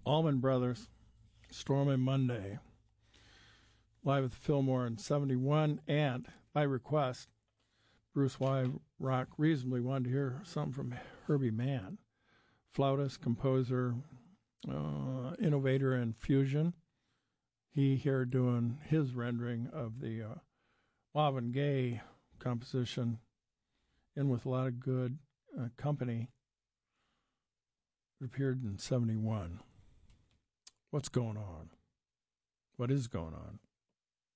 Allman Brothers, Stormy Monday, live at the Fillmore in 71, and by request, Bruce Y. Rock reasonably wanted to hear something from Herbie Mann, flautist, composer, innovator in fusion. He here doing his rendering of the Marvin Gaye composition, in with a lot of good company. It appeared in 71. What's going on? What is going on?